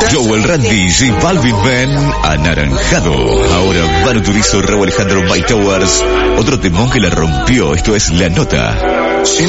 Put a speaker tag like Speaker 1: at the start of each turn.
Speaker 1: Joel Randy, J Balvin, Ben, Anaranjado. Ahora Manu Turizo, Raúl Alejandro, Mike Towers. Otro temón que la rompió. Esto es La Nota.